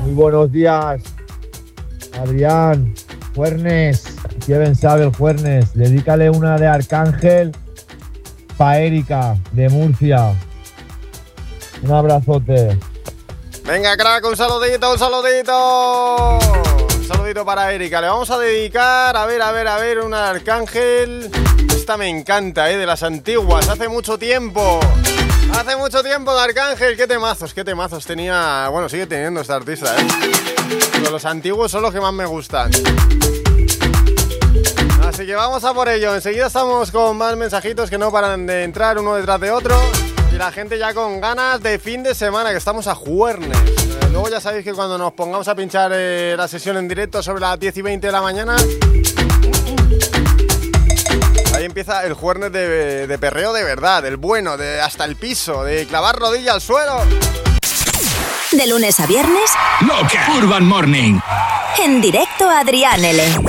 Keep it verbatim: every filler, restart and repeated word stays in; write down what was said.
Muy buenos días, Adrián, Juernes, qué bien sabe el Juernes. Dedícale una de Arcángel pa' Erika, de Murcia. Un abrazote. Venga, crack, un saludito, un saludito. Un saludito para Erika. Le vamos a dedicar, a ver, a ver, a ver, una de Arcángel. Esta me encanta, ¿eh? De las antiguas, hace mucho tiempo. Hace mucho tiempo de Arcángel. Qué temazos, qué temazos tenía. Bueno, sigue teniendo este artista, ¿eh? Pero los antiguos son los que más me gustan. Así que vamos a por ello. Enseguida estamos con más mensajitos que no paran de entrar uno detrás de otro. Y la gente ya con ganas de fin de semana, que estamos a Juernes. Eh, luego ya sabéis que cuando nos pongamos a pinchar eh, la sesión en directo sobre las diez y veinte de la mañana, ahí empieza el Juernes de, de perreo de verdad, el bueno, de hasta el piso, de clavar rodilla al suelo. De lunes a viernes, Loca Urban Morning. en directo a Adrián L.